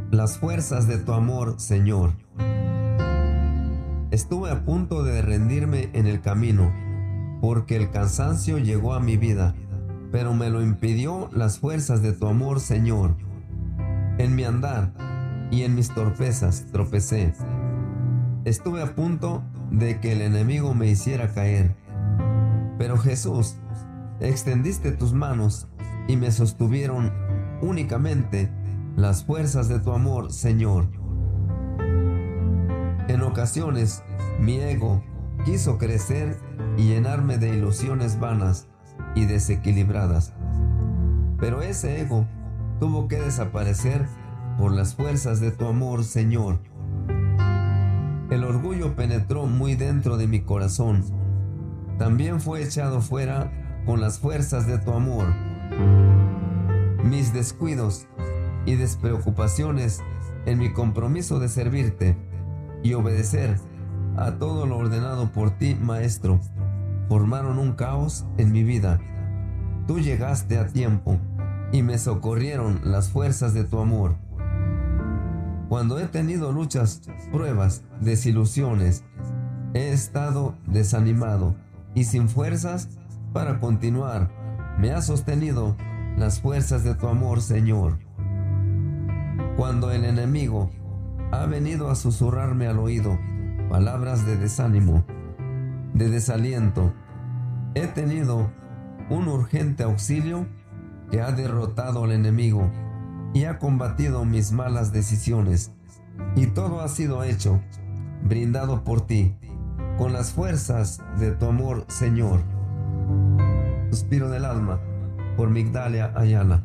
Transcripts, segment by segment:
Las fuerzas de tu amor, Señor. Estuve a punto de rendirme en el camino, porque el cansancio llegó a mi vida, pero me lo impidió las fuerzas de tu amor, Señor. En mi andar y en mis torpezas tropecé. Estuve a punto de que el enemigo me hiciera caer, pero Jesús, extendiste tus manos y me sostuvieron únicamente las fuerzas de tu amor, Señor. En ocasiones, mi ego quiso crecer y llenarme de ilusiones vanas y desequilibradas, pero ese ego tuvo que desaparecer por las fuerzas de tu amor, Señor. El orgullo penetró muy dentro de mi corazón. También fue echado fuera con las fuerzas de tu amor. Mis descuidos y despreocupaciones en mi compromiso de servirte y obedecer a todo lo ordenado por ti, Maestro, formaron un caos en mi vida. Tú llegaste a tiempo y me socorrieron las fuerzas de tu amor. Cuando he tenido luchas, pruebas, desilusiones, he estado desanimado y sin fuerzas para continuar, me ha sostenido las fuerzas de tu amor, Señor. Cuando el enemigo ha venido a susurrarme al oído palabras de desánimo, de desaliento, he tenido un urgente auxilio que ha derrotado al enemigo y ha combatido mis malas decisiones. Y todo ha sido hecho, brindado por ti, con las fuerzas de tu amor, Señor. Suspiro del alma, por Migdalia Ayala.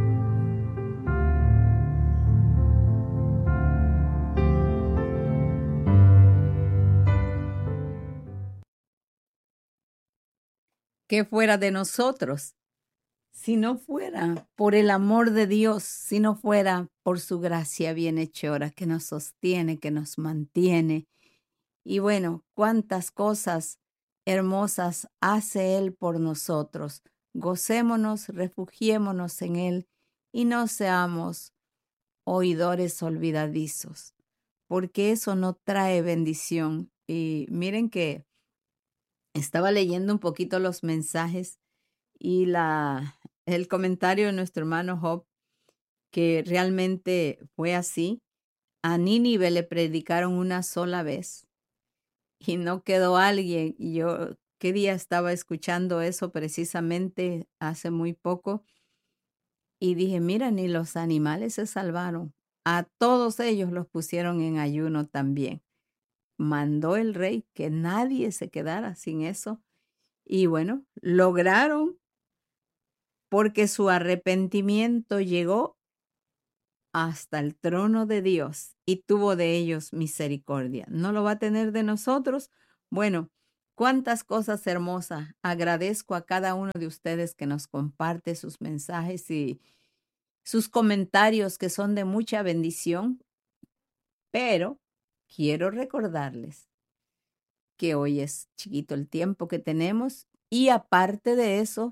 ¿Qué fuera de nosotros si no fuera por el amor de Dios, si no fuera por su gracia bienhechora que nos sostiene, que nos mantiene? Y bueno, cuántas cosas hermosas hace Él por nosotros. Gocémonos, refugiémonos en Él y no seamos oidores olvidadizos, porque eso no trae bendición. Y miren que estaba leyendo un poquito los mensajes y el comentario de nuestro hermano Job, que realmente fue así. A Nínive le predicaron una sola vez y no quedó alguien. Y yo, ¿qué día estaba escuchando eso precisamente hace muy poco? Y dije, mira, ni los animales se salvaron. A todos ellos los pusieron en ayuno también. Mandó el rey que nadie se quedara sin eso. Y bueno, lograron porque su arrepentimiento llegó hasta el trono de Dios y tuvo de ellos misericordia. ¿No lo va a tener de nosotros? Bueno, cuántas cosas hermosas. Agradezco a cada uno de ustedes que nos comparte sus mensajes y sus comentarios que son de mucha bendición, pero quiero recordarles que hoy es chiquito el tiempo que tenemos y aparte de eso,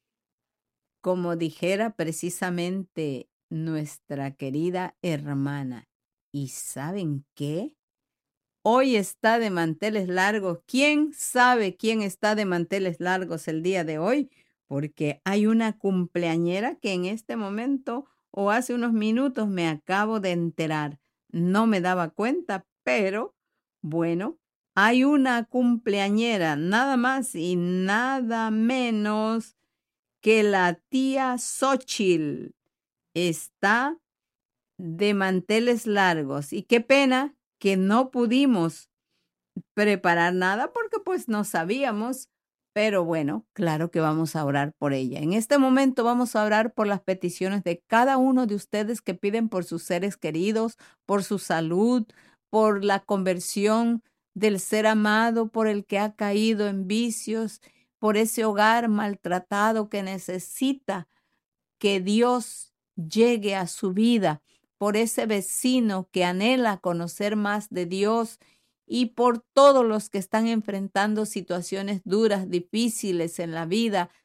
como dijera precisamente nuestra querida hermana, ¿y saben qué? Hoy está de manteles largos. ¿Quién sabe quién está de manteles largos el día de hoy? Porque hay una cumpleañera que en este momento o hace unos minutos me acabo de enterar. No me daba cuenta, pero bueno, hay una cumpleañera, nada más y nada menos que la tía Xochitl está de manteles largos. Y qué pena que no pudimos preparar nada porque pues no sabíamos. Pero bueno, claro que vamos a orar por ella. En este momento vamos a orar por las peticiones de cada uno de ustedes que piden por sus seres queridos, por su salud, por la conversión del ser amado, por el que ha caído en vicios, por ese hogar maltratado que necesita que Dios llegue a su vida, por ese vecino que anhela conocer más de Dios y por todos los que están enfrentando situaciones duras, difíciles en la vida,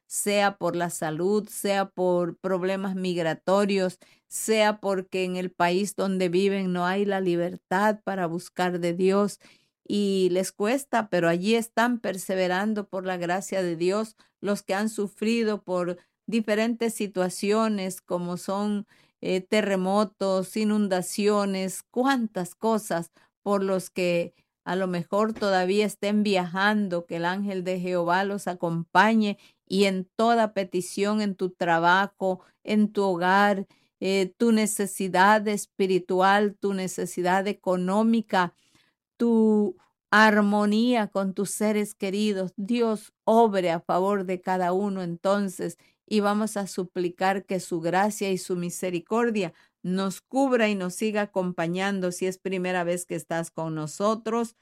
sea por la salud, sea por problemas migratorios, sea porque en el país donde viven no hay la libertad para buscar de Dios y les cuesta, pero allí están perseverando por la gracia de Dios, los que han sufrido por diferentes situaciones como son terremotos, inundaciones, cuántas cosas por los que a lo mejor todavía estén viajando, que el ángel de Jehová los acompañe y en toda petición, en tu trabajo, en tu hogar, tu necesidad espiritual, tu necesidad económica, tu armonía con tus seres queridos. Dios obre a favor de cada uno entonces y vamos a suplicar que su gracia y su misericordia nos cubra y nos siga acompañando. Si es primera vez que estás con nosotros,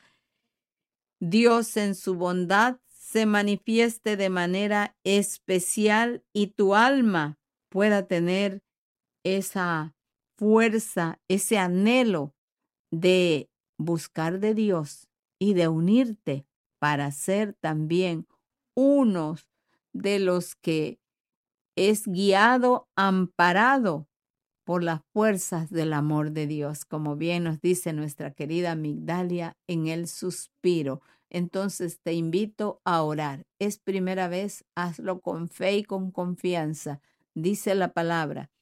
Dios en su bondad se manifieste de manera especial y tu alma pueda tener esa fuerza, ese anhelo de buscar de Dios y de unirte para ser también unos de los que es guiado, amparado por las fuerzas del amor de Dios, como bien nos dice nuestra querida Migdalia en el suspiro. Entonces te invito a orar. Es primera vez, hazlo con fe y con confianza. Dice la palabra,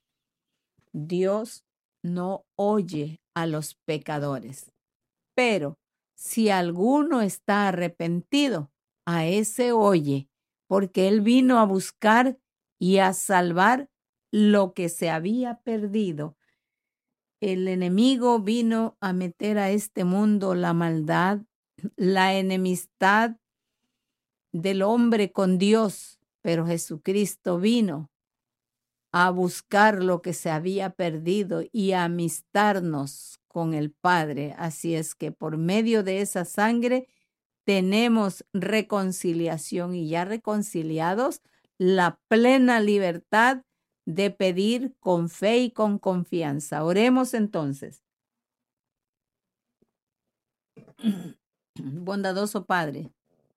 Dios no oye a los pecadores, pero si alguno está arrepentido, a ese oye, porque él vino a buscar y a salvar lo que se había perdido. El enemigo vino a meter a este mundo la maldad, la enemistad del hombre con Dios, pero Jesucristo vino a buscar lo que se había perdido y a amistarnos con el Padre. Así es que por medio de esa sangre tenemos reconciliación y ya reconciliados, la plena libertad de pedir con fe y con confianza. Oremos entonces. Bondadoso Padre,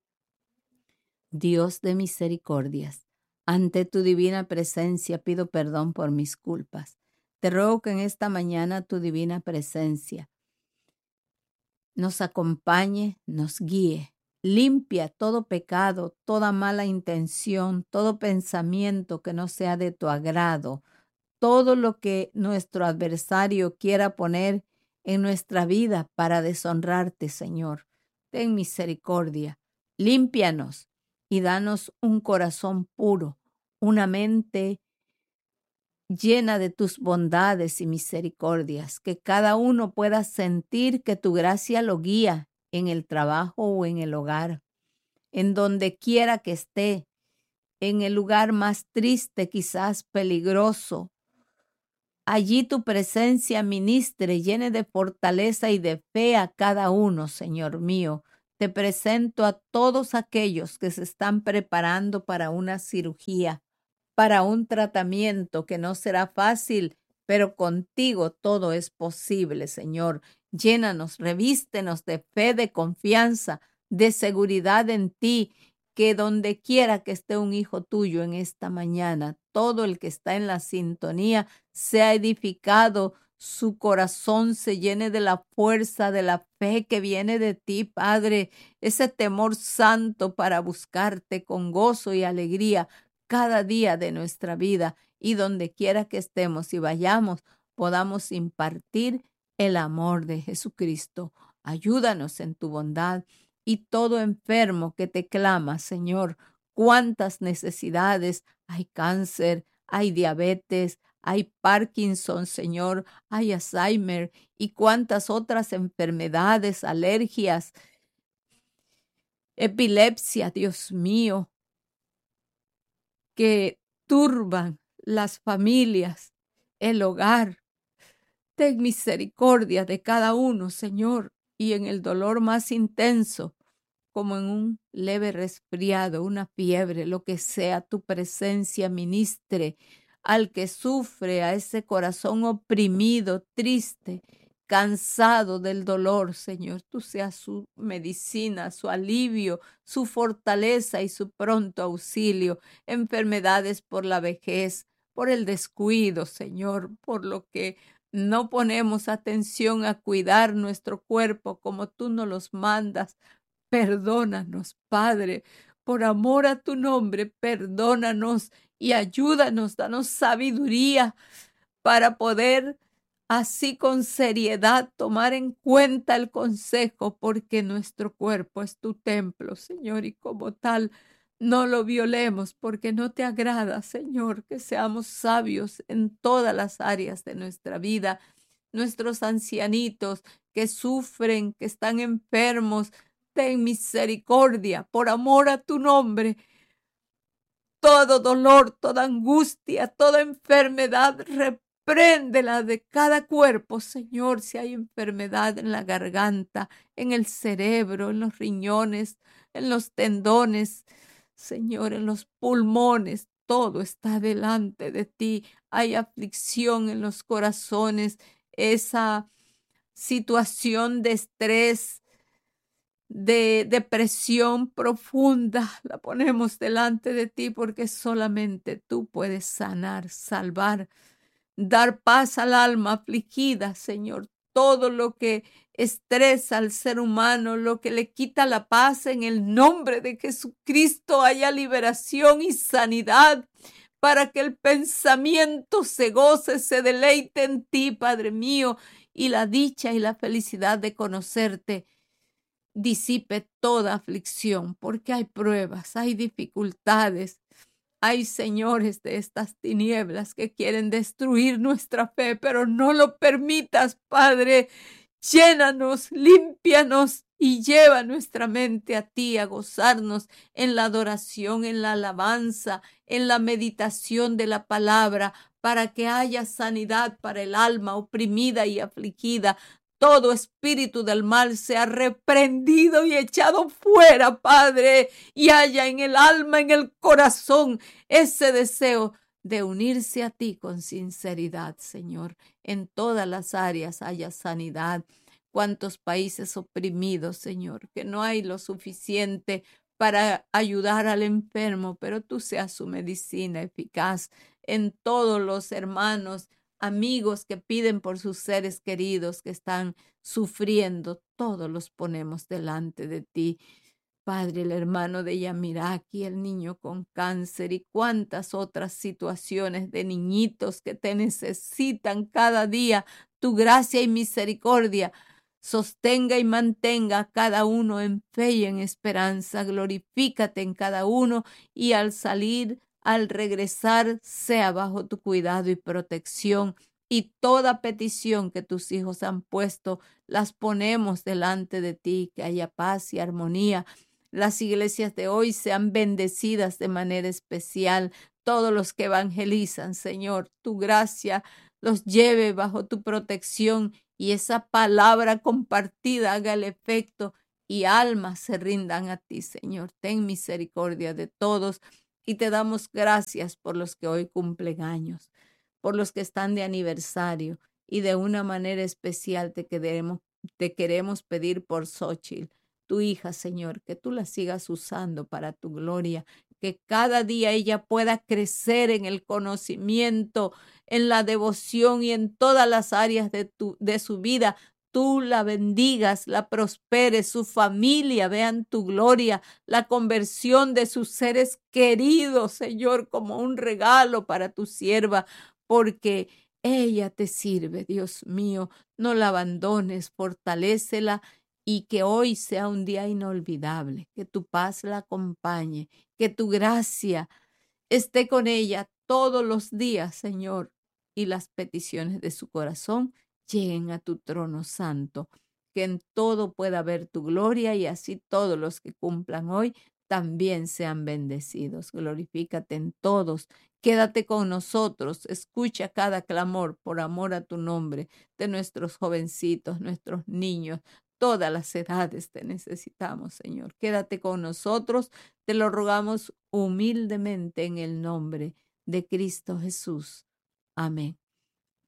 Dios de misericordias, ante tu divina presencia pido perdón por mis culpas. Te ruego que en esta mañana tu divina presencia nos acompañe, nos guíe, limpia todo pecado, toda mala intención, todo pensamiento que no sea de tu agrado, todo lo que nuestro adversario quiera poner en nuestra vida para deshonrarte, Señor. Ten misericordia, límpianos y danos un corazón puro, una mente llena de tus bondades y misericordias, que cada uno pueda sentir que tu gracia lo guía en el trabajo o en el hogar, en donde quiera que esté, en el lugar más triste, quizás peligroso. Allí tu presencia ministre, llene de fortaleza y de fe a cada uno, Señor mío. Te presento a todos aquellos que se están preparando para una cirugía, para un tratamiento que no será fácil, pero contigo todo es posible, Señor. Llénanos, revístenos de fe, de confianza, de seguridad en ti, que donde quiera que esté un hijo tuyo en esta mañana, todo el que está en la sintonía sea edificado, su corazón se llene de la fuerza, de la fe que viene de ti, Padre, ese temor santo para buscarte con gozo y alegría cada día de nuestra vida, y donde quiera que estemos y vayamos, podamos impartir el amor de Jesucristo. Ayúdanos en tu bondad, y todo enfermo que te clama, Señor, cuántas necesidades, hay cáncer, hay diabetes, hay Parkinson, Señor, hay Alzheimer y cuántas otras enfermedades, alergias, epilepsia, Dios mío, que turban las familias, el hogar. Ten misericordia de cada uno, Señor, y en el dolor más intenso, como en un leve resfriado, una fiebre, lo que sea, tu presencia ministre al que sufre, a ese corazón oprimido, triste. cansado del dolor, Señor. Tú seas su medicina, su alivio, su fortaleza y su pronto auxilio. Enfermedades por la vejez, por el descuido, Señor, por lo que no ponemos atención a cuidar nuestro cuerpo como tú nos los mandas. Perdónanos, Padre, por amor a tu nombre, perdónanos y ayúdanos, danos sabiduría para poder así con seriedad tomar en cuenta el consejo, porque nuestro cuerpo es tu templo, Señor, y como tal no lo violemos, porque no te agrada, Señor, que seamos sabios en todas las áreas de nuestra vida. Nuestros ancianitos que sufren, que están enfermos, ten misericordia por amor a tu nombre. Todo dolor, toda angustia, toda enfermedad, repréndela de cada cuerpo, Señor. Si hay enfermedad en la garganta, en el cerebro, en los riñones, en los tendones, Señor, en los pulmones, todo está delante de ti. Hay aflicción en los corazones, esa situación de estrés, de depresión profunda, la ponemos delante de ti porque solamente tú puedes sanar, salvar, dar paz al alma afligida, Señor. Todo lo que estresa al ser humano, lo que le quita la paz, en el nombre de Jesucristo haya liberación y sanidad para que el pensamiento se goce, se deleite en ti, Padre mío, y la dicha y la felicidad de conocerte disipe toda aflicción, porque hay pruebas, hay dificultades, hay señores de estas tinieblas que quieren destruir nuestra fe, pero no lo permitas, Padre. Llénanos, límpianos y lleva nuestra mente a ti, a gozarnos en la adoración, en la alabanza, en la meditación de la palabra, para que haya sanidad para el alma oprimida y afligida. Todo espíritu del mal sea reprendido y echado fuera, Padre, y haya en el alma, en el corazón, ese deseo de unirse a ti con sinceridad, Señor. En todas las áreas haya sanidad. Cuántos países oprimidos, Señor, que no hay lo suficiente para ayudar al enfermo, pero tú seas su medicina eficaz en todos los hermanos, amigos que piden por sus seres queridos que están sufriendo. Todos los ponemos delante de ti. Padre, el hermano de Yamiraki, el niño con cáncer y cuántas otras situaciones de niñitos que te necesitan cada día. Tu gracia y misericordia sostenga y mantenga a cada uno en fe y en esperanza. Glorifícate en cada uno y al salir, al regresar, sea bajo tu cuidado y protección. Y toda petición que tus hijos han puesto, las ponemos delante de ti, que haya paz y armonía. Las iglesias de hoy sean bendecidas de manera especial. Todos los que evangelizan, Señor, tu gracia los lleve bajo tu protección y esa palabra compartida haga el efecto y almas se rindan a ti, Señor. Ten misericordia de todos y te damos gracias por los que hoy cumplen años, por los que están de aniversario y de una manera especial te queremos pedir por Xóchitl, tu hija, Señor, que tú la sigas usando para tu gloria, que cada día ella pueda crecer en el conocimiento, en la devoción y en todas las áreas de su vida. Tú la bendigas, la prosperes, su familia vean tu gloria, la conversión de sus seres queridos, Señor, como un regalo para tu sierva, porque ella te sirve, Dios mío. No la abandones, fortalécela y que hoy sea un día inolvidable, que tu paz la acompañe, que tu gracia esté con ella todos los días, Señor, y las peticiones de su corazón lleguen a tu trono santo, que en todo pueda ver tu gloria y así todos los que cumplan hoy también sean bendecidos. Glorifícate en todos. Quédate con nosotros, escucha cada clamor por amor a tu nombre de nuestros jovencitos, nuestros niños, todas las edades te necesitamos, Señor. Quédate con nosotros, te lo rogamos humildemente en el nombre de Cristo Jesús. Amén.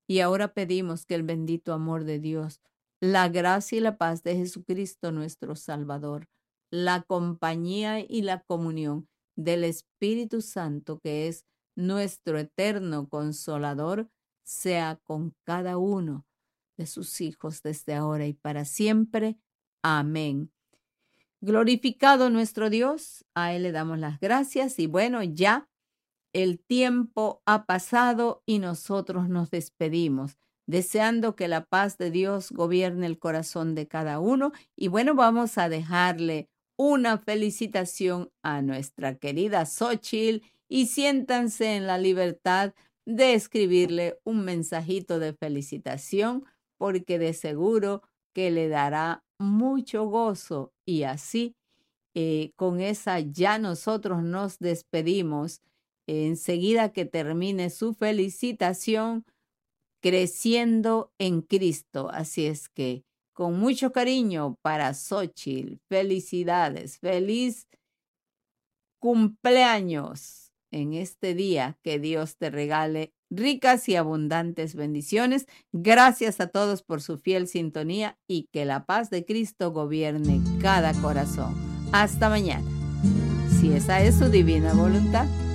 Y ahora pedimos que el bendito amor de Dios, la gracia y la paz de Jesucristo nuestro Salvador, la compañía y la comunión del Espíritu Santo, que es nuestro eterno consolador, sea con cada uno de sus hijos desde ahora y para siempre. Amén. Glorificado nuestro Dios, a Él le damos las gracias y bueno, ya el tiempo ha pasado y nosotros nos despedimos, deseando que la paz de Dios gobierne el corazón de cada uno. Y bueno, vamos a dejarle una felicitación a nuestra querida Xóchitl y siéntanse en la libertad de escribirle un mensajito de felicitación, porque de seguro que le dará mucho gozo. Y así, con esa ya nosotros nos despedimos. Enseguida que termine su felicitación, creciendo en Cristo. Así es que, con mucho cariño para Xóchitl, felicidades, feliz cumpleaños en este día, que Dios te regale ricas y abundantes bendiciones. Gracias a todos por su fiel sintonía y que la paz de Cristo gobierne cada corazón. Hasta mañana, si esa es su divina voluntad.